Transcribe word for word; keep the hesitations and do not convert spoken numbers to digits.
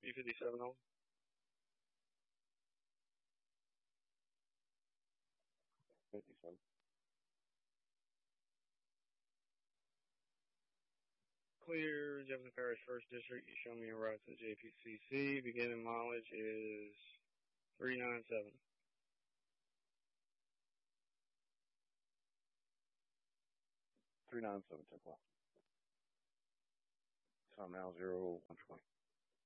E fifty-seven on. fifty-seven. Clear, Jefferson Parish First District. You show me your rights in J P C C. Beginning mileage is three ninety-seven. three nine seven, ten left. So now zero one twenty.